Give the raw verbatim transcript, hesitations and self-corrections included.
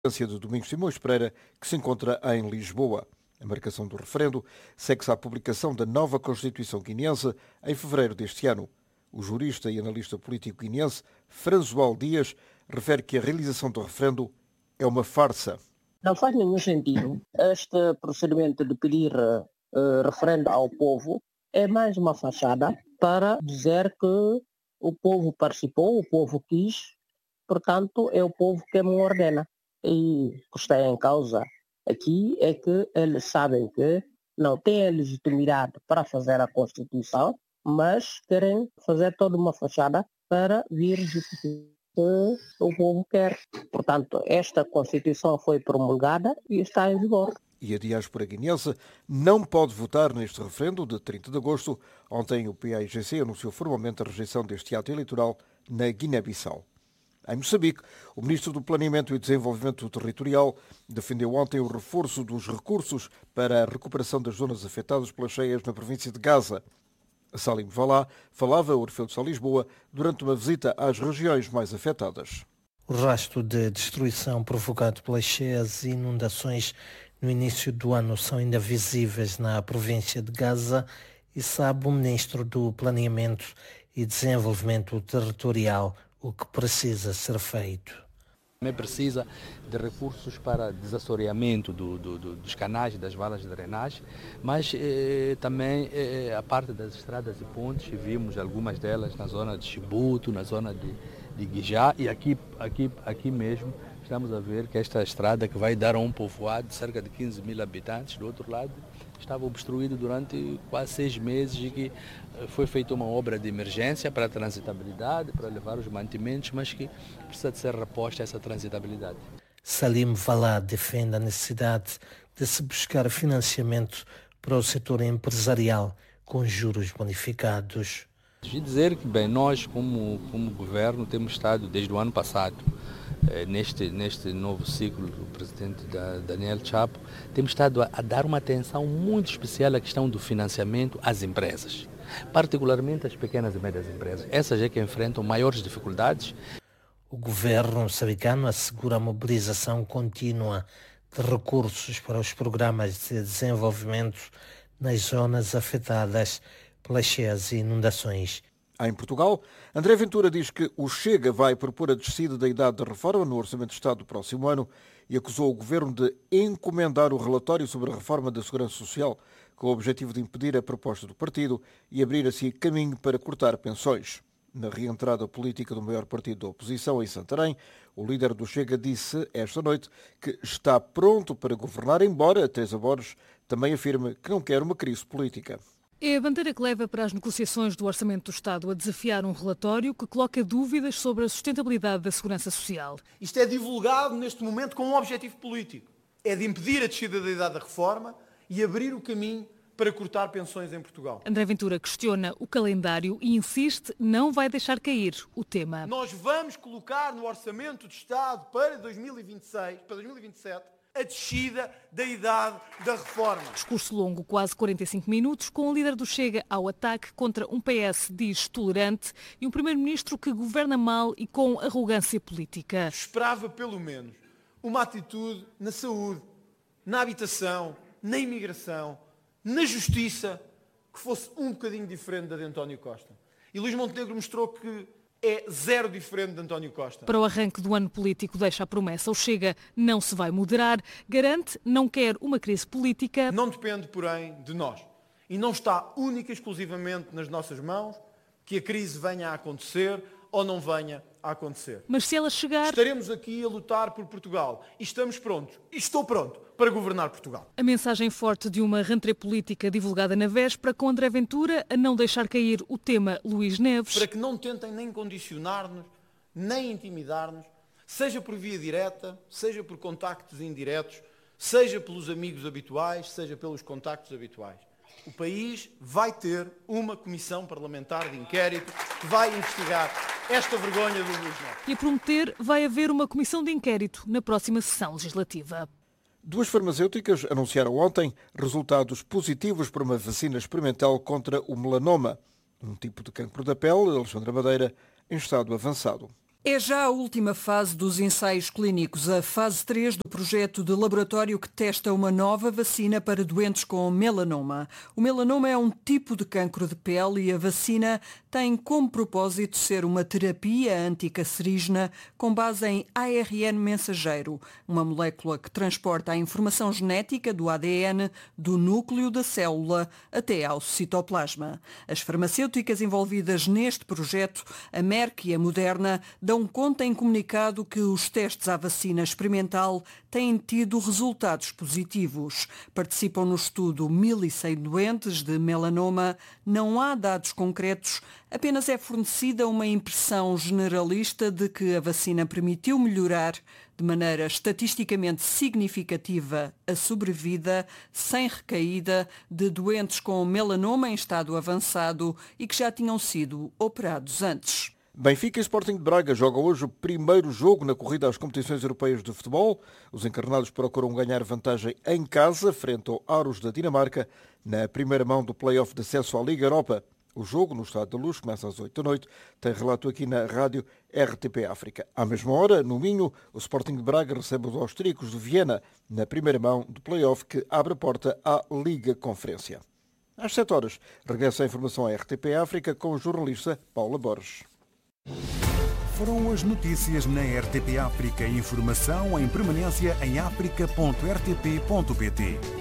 de Domingos Simões Pereira, que se encontra em Lisboa. A marcação do referendo segue-se à publicação da nova Constituição guineense em fevereiro deste ano. O jurista e analista político guineense François Dias refere que a realização do referendo é uma farsa. Não faz nenhum sentido. Este procedimento de pedir uh, referendo ao povo é mais uma fachada para dizer que o povo participou, o povo quis, portanto é o povo que me ordena. E o que está em causa aqui é que eles sabem que não têm a legitimidade para fazer a Constituição, mas querem fazer toda uma fachada para vir justificar que o povo quer. Portanto, esta Constituição foi promulgada e está em vigor. E a diáspora guineense não pode votar neste referendo de trinta de agosto. Ontem o P A I G C anunciou formalmente a rejeição deste ato eleitoral na Guiné-Bissau. Em Moçambique, o ministro do Planeamento e Desenvolvimento Territorial defendeu ontem o reforço dos recursos para a recuperação das zonas afetadas pelas cheias na província de Gaza. Salim Valá falava a Orfeu de São Lisboa durante uma visita às regiões mais afetadas. O rastro de destruição provocado pelas cheias e inundações no início do ano são ainda visíveis na província de Gaza e sabe o ministro do Planeamento e Desenvolvimento Territorial o que precisa ser feito. Também precisa de recursos para desassoreamento do, do, do, dos canais, das valas de drenagem, mas eh, também eh, a parte das estradas e pontes, vimos algumas delas na zona de Chibuto, na zona de, de Guijá, e aqui, aqui, aqui mesmo estamos a ver que esta estrada que vai dar a um povoado de cerca de quinze mil habitantes, do outro lado, estava obstruído durante quase seis meses e que foi feita uma obra de emergência para a transitabilidade, para levar os mantimentos, mas que precisa de ser reposta essa transitabilidade. Salim Valá defende a necessidade de se buscar financiamento para o setor empresarial com juros bonificados. E dizer que, bem, nós como, como governo temos estado desde o ano passado, Neste, neste novo ciclo do presidente da, Daniel Chapo, temos estado a, a dar uma atenção muito especial à questão do financiamento às empresas, particularmente às pequenas e médias empresas. Essas é que enfrentam maiores dificuldades. O governo moçambicano assegura a mobilização contínua de recursos para os programas de desenvolvimento nas zonas afetadas pelas cheias e inundações. Em Portugal, André Ventura diz que o Chega vai propor a descida da idade da reforma no Orçamento de Estado do próximo ano e acusou o Governo de encomendar o relatório sobre a reforma da Segurança Social com o objetivo de impedir a proposta do partido e abrir assim caminho para cortar pensões. Na reentrada política do maior partido da oposição em Santarém, o líder do Chega disse esta noite que está pronto para governar, embora Teresa Borges também afirme que não quer uma crise política. É a bandeira que leva para as negociações do Orçamento do Estado a desafiar um relatório que coloca dúvidas sobre a sustentabilidade da segurança social. Isto é divulgado neste momento com um objetivo político. É de impedir a descida da idade da reforma e abrir o caminho para cortar pensões em Portugal. André Ventura questiona o calendário e insiste não vai deixar cair o tema. Nós vamos colocar no Orçamento do Estado para dois mil e vinte e seis, para dois mil e vinte e sete, a descida da idade da reforma. Discurso longo, quase quarenta e cinco minutos, com o líder do Chega ao ataque contra um P S, diz, tolerante e um primeiro-ministro que governa mal e com arrogância política. Esperava, pelo menos, uma atitude na saúde, na habitação, na imigração, na justiça, que fosse um bocadinho diferente da de António Costa. E Luís Montenegro mostrou que é zero diferente de António Costa. Para o arranque do ano político deixa a promessa. O Chega não se vai moderar, garante não quer uma crise política. Não depende, porém, de nós. E não está única e exclusivamente nas nossas mãos que a crise venha a acontecer ou não venha a acontecer. Mas se ela chegar... Estaremos aqui a lutar por Portugal. E estamos prontos. E estou pronto para governar Portugal. A mensagem forte de uma rentrée política divulgada na véspera com André Ventura a não deixar cair o tema Luís Neves. Para que não tentem nem condicionar-nos, nem intimidar-nos, seja por via direta, seja por contactos indiretos, seja pelos amigos habituais, seja pelos contactos habituais. O país vai ter uma comissão parlamentar de inquérito que vai investigar esta vergonha do Luís Neves. E a prometer, vai haver uma comissão de inquérito na próxima sessão legislativa. Duas farmacêuticas anunciaram ontem resultados positivos para uma vacina experimental contra o melanoma, um tipo de cancro da pele, Alexandra Madeira, em estado avançado. É já a última fase dos ensaios clínicos, a fase três do projeto de laboratório que testa uma nova vacina para doentes com melanoma. O melanoma é um tipo de cancro de pele e a vacina tem como propósito ser uma terapia anticancerígena com base em A R N mensageiro, uma molécula que transporta a informação genética do A D N do núcleo da célula até ao citoplasma. As farmacêuticas envolvidas neste projeto, a Merck e a Moderna, dão conta em comunicado que os testes à vacina experimental têm tido resultados positivos. Participam no estudo mil e cem doentes de melanoma. Não há dados concretos, apenas é fornecida uma impressão generalista de que a vacina permitiu melhorar de maneira estatisticamente significativa a sobrevida sem recaída de doentes com melanoma em estado avançado e que já tinham sido operados antes. Benfica e Sporting de Braga jogam hoje o primeiro jogo na corrida às competições europeias de futebol. Os encarnados procuram ganhar vantagem em casa, frente ao Aros da Dinamarca, na primeira mão do play-off de acesso à Liga Europa. O jogo, no Estádio da Luz, começa às oito da noite. Tem relato aqui na rádio R T P África. À mesma hora, no Minho, o Sporting de Braga recebe os austríacos de Viena, na primeira mão do play-off que abre a porta à Liga Conferência. Às sete horas, regressa a informação à R T P África com o jornalista Paula Borges. Foram as notícias na R T P África. Informação em permanência em africa ponto r t p ponto p t.